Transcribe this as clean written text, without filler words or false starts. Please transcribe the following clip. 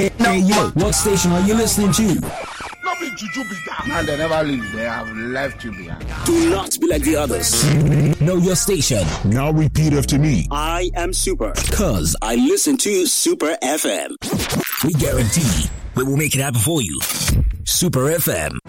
Hey, yo, what station are you listening to? Not be juju be that. Man, they never leave. They have left you behind. Do not be like the others. Know your station. Now repeat after me. I am Super. Cause I listen to Super FM. We guarantee we will make it happen for you. Super FM.